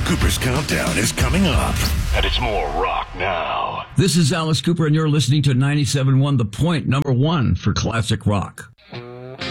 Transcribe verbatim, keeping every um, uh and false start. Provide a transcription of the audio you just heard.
Cooper's Countdown is coming up, and it's more rock now. This is Alice Cooper, and you're listening to ninety-seven point one, The Point, number one for classic rock.